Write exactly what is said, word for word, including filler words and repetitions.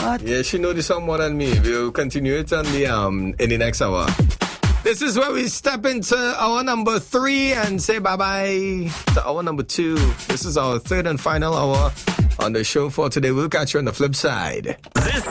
What? Yeah, she know the song more than me. We'll continue it on the um in the next hour. This is where we step into our number three and say bye-bye to our number two. This is our third and final hour on the show for today. We'll catch you on the flip side. This